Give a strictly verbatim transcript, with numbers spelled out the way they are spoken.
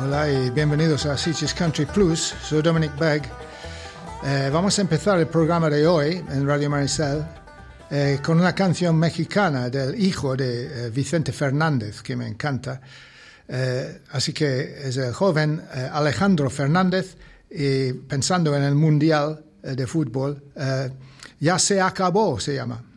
Hola y bienvenidos a Sitges Country Plus. Soy Dominic Begg. Eh, vamos a empezar el programa de hoy en Radio Maricel eh, con una canción mexicana del hijo de eh, Vicente Fernández, que me encanta. Eh, así que es el joven eh, Alejandro Fernández, y pensando en el Mundial eh, de Fútbol, eh, Ya se acabó, se llama.